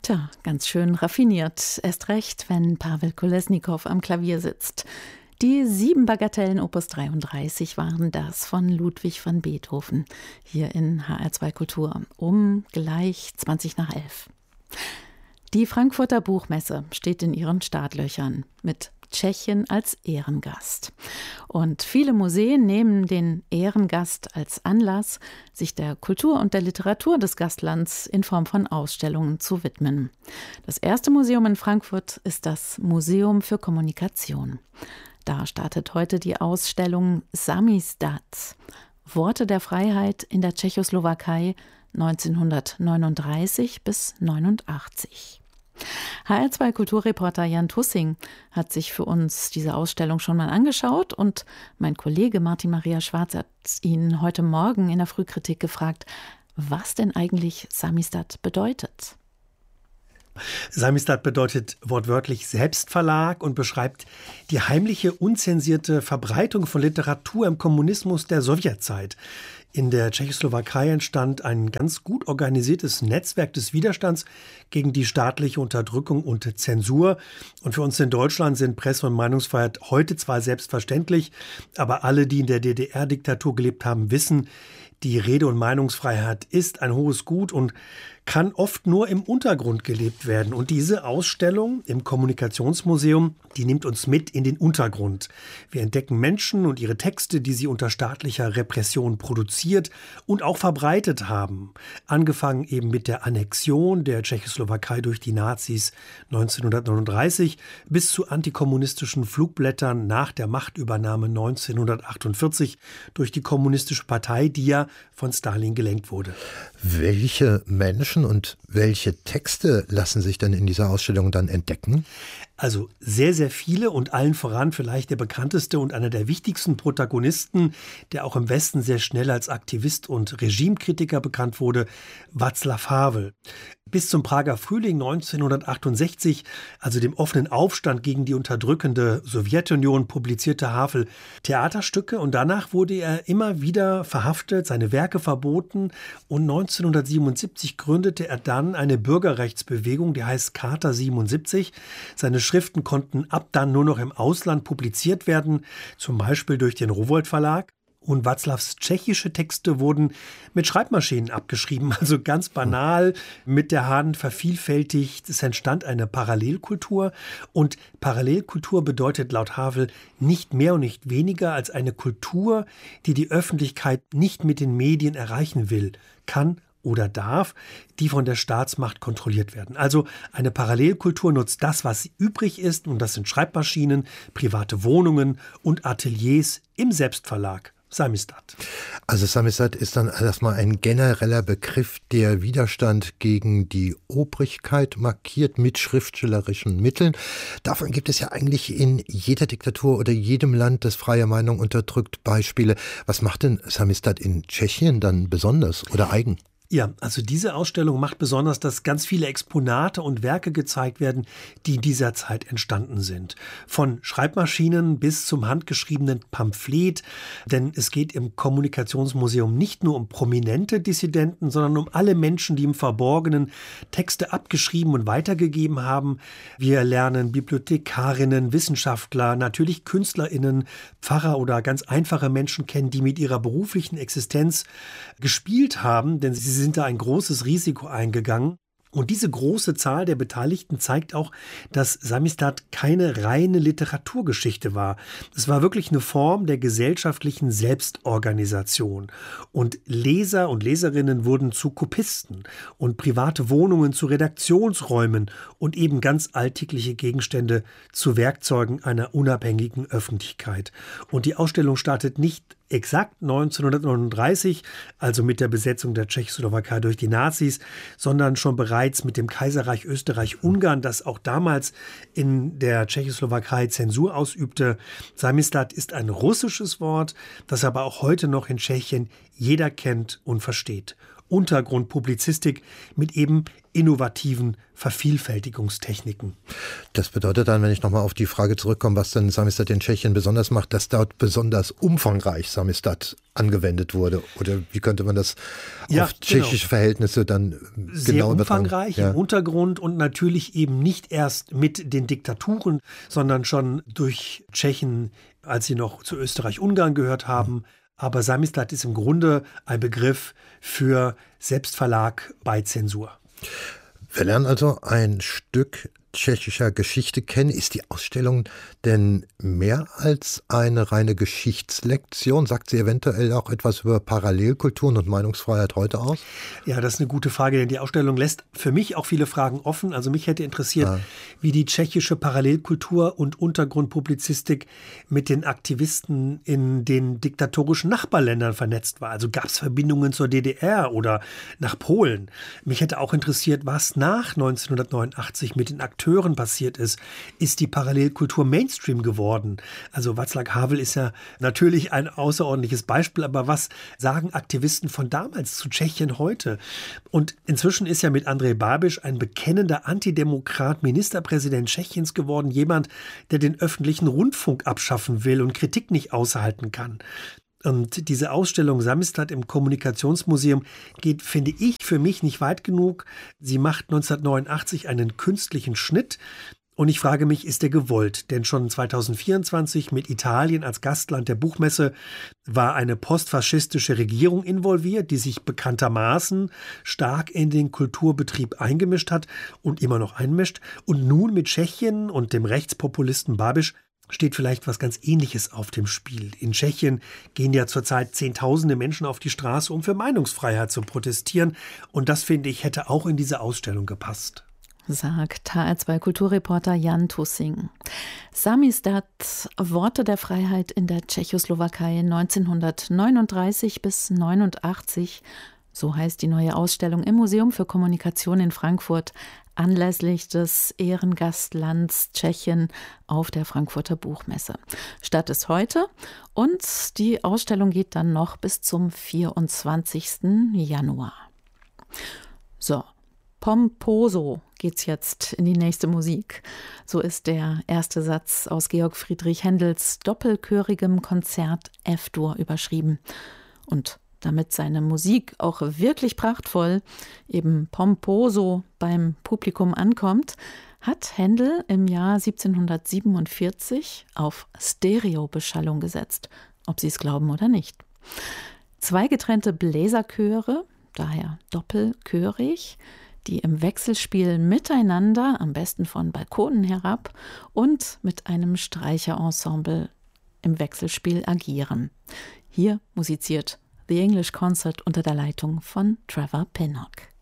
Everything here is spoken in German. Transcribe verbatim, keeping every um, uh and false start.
Tja, ganz schön raffiniert. Erst recht, wenn Pawel Kolesnikow am Klavier sitzt. Die sieben Bagatellen Opus dreiunddreißig waren das von Ludwig van Beethoven hier in H R zwei Kultur um gleich zwanzig nach elf. Die Frankfurter Buchmesse steht in ihren Startlöchern mit Tschechien als Ehrengast. Und viele Museen nehmen den Ehrengast als Anlass, sich der Kultur und der Literatur des Gastlands in Form von Ausstellungen zu widmen. Das erste Museum in Frankfurt ist das Museum für Kommunikation. Da startet heute die Ausstellung Samizdat, Worte der Freiheit in der Tschechoslowakei neunzehnhundertneununddreißig bis neunundachtzig. H R zwei Kulturreporter Jan Tussing hat sich für uns diese Ausstellung schon mal angeschaut und mein Kollege Martin Maria Schwarz hat ihn heute Morgen in der Frühkritik gefragt, was denn eigentlich Samizdat bedeutet. Samizdat bedeutet wortwörtlich Selbstverlag und beschreibt die heimliche, unzensierte Verbreitung von Literatur im Kommunismus der Sowjetzeit. In der Tschechoslowakei entstand ein ganz gut organisiertes Netzwerk des Widerstands gegen die staatliche Unterdrückung und Zensur. Und für uns in Deutschland sind Presse- und Meinungsfreiheit heute zwar selbstverständlich, aber alle, die in der D D R-Diktatur gelebt haben, wissen, die Rede- und Meinungsfreiheit ist ein hohes Gut und kann oft nur im Untergrund gelebt werden. Und diese Ausstellung im Kommunikationsmuseum, die nimmt uns mit in den Untergrund. Wir entdecken Menschen und ihre Texte, die sie unter staatlicher Repression produziert und auch verbreitet haben. Angefangen eben mit der Annexion der Tschechoslowakei durch die Nazis neunzehnhundertneununddreißig bis zu antikommunistischen Flugblättern nach der Machtübernahme neunzehnhundertachtundvierzig durch die Kommunistische Partei, die ja von Stalin gelenkt wurde. Welche Menschen und welche Texte lassen sich denn in dieser Ausstellung dann entdecken? Also sehr, sehr viele und allen voran vielleicht der bekannteste und einer der wichtigsten Protagonisten, der auch im Westen sehr schnell als Aktivist und Regimekritiker bekannt wurde, Václav Havel. Bis zum Prager Frühling neunzehnhundertachtundsechzig, also dem offenen Aufstand gegen die unterdrückende Sowjetunion, publizierte Havel Theaterstücke und danach wurde er immer wieder verhaftet, seine Werke verboten und neunzehnhundertsiebenundsiebzig gründete er dann eine Bürgerrechtsbewegung, die heißt Charta siebenundsiebzig. Seine Schriften konnten ab dann nur noch im Ausland publiziert werden, zum Beispiel durch den Rowohlt Verlag. Und Václavs tschechische Texte wurden mit Schreibmaschinen abgeschrieben, also ganz banal, mit der Hand vervielfältigt. Es entstand eine Parallelkultur. Und Parallelkultur bedeutet laut Havel nicht mehr und nicht weniger als eine Kultur, die die Öffentlichkeit nicht mit den Medien erreichen will, kann oder darf, die von der Staatsmacht kontrolliert werden. Also eine Parallelkultur nutzt das, was übrig ist, und das sind Schreibmaschinen, private Wohnungen und Ateliers im Selbstverlag. Samizdat. Also Samizdat ist dann erstmal ein genereller Begriff, der Widerstand gegen die Obrigkeit markiert mit schriftstellerischen Mitteln. Davon gibt es ja eigentlich in jeder Diktatur oder jedem Land, das freie Meinung unterdrückt, Beispiele. Was macht denn Samizdat in Tschechien dann besonders oder eigen? Ja, also diese Ausstellung macht besonders, dass ganz viele Exponate und Werke gezeigt werden, die in dieser Zeit entstanden sind. Von Schreibmaschinen bis zum handgeschriebenen Pamphlet. Denn es geht im Kommunikationsmuseum nicht nur um prominente Dissidenten, sondern um alle Menschen, die im Verborgenen Texte abgeschrieben und weitergegeben haben. Wir lernen Bibliothekarinnen, Wissenschaftler, natürlich KünstlerInnen, Pfarrer oder ganz einfache Menschen kennen, die mit ihrer beruflichen Existenz gespielt haben, denn sie Sie sind da ein großes Risiko eingegangen. Und diese große Zahl der Beteiligten zeigt auch, dass Samizdat keine reine Literaturgeschichte war. Es war wirklich eine Form der gesellschaftlichen Selbstorganisation. Und Leser und Leserinnen wurden zu Kopisten und private Wohnungen zu Redaktionsräumen und eben ganz alltägliche Gegenstände zu Werkzeugen einer unabhängigen Öffentlichkeit. Und die Ausstellung startet nicht exakt neunzehnhundertneununddreißig, also mit der Besetzung der Tschechoslowakei durch die Nazis, sondern schon bereits mit dem Kaiserreich Österreich-Ungarn, das auch damals in der Tschechoslowakei Zensur ausübte. Samizdat ist ein russisches Wort, das aber auch heute noch in Tschechien jeder kennt und versteht. Untergrundpublizistik mit eben innovativen Vervielfältigungstechniken. Das bedeutet dann, wenn ich nochmal auf die Frage zurückkomme, was denn Samisdat in Tschechien besonders macht, dass dort besonders umfangreich Samisdat angewendet wurde. Oder wie könnte man das ja, auf tschechische genau. Verhältnisse dann Sehr genau umfangreich ja. im Untergrund und natürlich eben nicht erst mit den Diktaturen, sondern schon durch Tschechen, als sie noch zu Österreich-Ungarn gehört haben. Aber Samisdat ist im Grunde ein Begriff für Selbstverlag bei Zensur. Wir lernen also ein Stück tschechischer Geschichte kennen. Ist die Ausstellung denn mehr als eine reine Geschichtslektion? Sagt sie eventuell auch etwas über Parallelkulturen und Meinungsfreiheit heute aus? Ja, das ist eine gute Frage, denn die Ausstellung lässt für mich auch viele Fragen offen. Also mich hätte interessiert, ah. wie die tschechische Parallelkultur und Untergrundpublizistik mit den Aktivisten in den diktatorischen Nachbarländern vernetzt war. Also gab es Verbindungen zur D D R oder nach Polen? Mich hätte auch interessiert, was nach neunzehnhundertneunundachtzig mit den Akteuren passiert ist. Ist die Parallelkultur Mainstream geworden? Also Václav Havel ist ja natürlich ein außerordentliches Beispiel, aber was sagen Aktivisten von damals zu Tschechien heute? Und inzwischen ist ja mit Andrej Babiš ein bekennender Antidemokrat Ministerpräsident Tschechiens geworden, jemand, der den öffentlichen Rundfunk abschaffen will und Kritik nicht aushalten kann. Und diese Ausstellung Samisdat im Kommunikationsmuseum geht, finde ich, für mich nicht weit genug. Sie macht neunzehnhundertneunundachtzig einen künstlichen Schnitt. Und ich frage mich, ist der gewollt? Denn schon zweitausendvierundzwanzig mit Italien als Gastland der Buchmesse war eine postfaschistische Regierung involviert, die sich bekanntermaßen stark in den Kulturbetrieb eingemischt hat und immer noch einmischt. Und nun mit Tschechien und dem Rechtspopulisten Babiš steht vielleicht was ganz Ähnliches auf dem Spiel. In Tschechien gehen ja zurzeit Zehntausende Menschen auf die Straße, um für Meinungsfreiheit zu protestieren. Und das, finde ich, hätte auch in diese Ausstellung gepasst. Sagt H R zwei Kulturreporter Jan Tussing. Samisdat, Worte der Freiheit in der Tschechoslowakei neunzehnhundertneununddreißig bis neunundachtzig. So heißt die neue Ausstellung im Museum für Kommunikation in Frankfurt anlässlich des Ehrengastlands Tschechien auf der Frankfurter Buchmesse. Start ist heute und die Ausstellung geht dann noch bis zum vierundzwanzigsten Januar. So, pomposo geht's jetzt in die nächste Musik. So ist der erste Satz aus Georg Friedrich Händels doppelchörigem Konzert F-Dur überschrieben. Und damit seine Musik auch wirklich prachtvoll, eben pomposo beim Publikum ankommt, hat Händel im Jahr siebzehnhundertsiebenundvierzig auf Stereobeschallung gesetzt, ob Sie es glauben oder nicht. Zwei getrennte Bläserchöre, daher doppelchörig, die im Wechselspiel miteinander, am besten von Balkonen herab, und mit einem Streicherensemble im Wechselspiel agieren. Hier musiziert The English Concert unter der Leitung von Trevor Pinnock.